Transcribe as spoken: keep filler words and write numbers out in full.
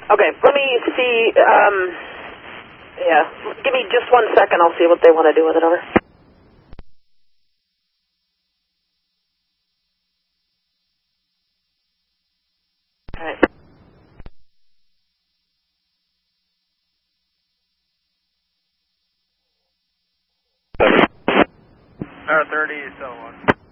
Okay, let me see, um, yeah, give me just one second, I'll see what they want to do with it, over. Alright. R thirty, so on.